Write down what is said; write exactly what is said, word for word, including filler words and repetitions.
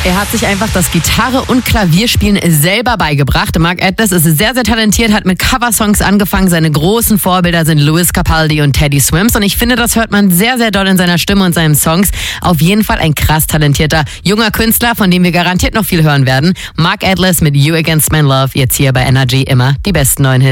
Er hat sich einfach das Gitarre- und Klavierspielen selber beigebracht. Mark Atlas ist sehr, sehr talentiert, hat mit Coversongs angefangen. Seine großen Vorbilder sind Louis Capaldi und Teddy Swims. Und ich finde, das hört man sehr, sehr doll in seiner Stimme und seinen Songs. Auf jeden Fall ein krass talentierter junger Künstler, von dem wir garantiert noch viel hören werden. Mark Atlas mit You Against My Love, jetzt hier bei Energy immer die besten neuen Hits.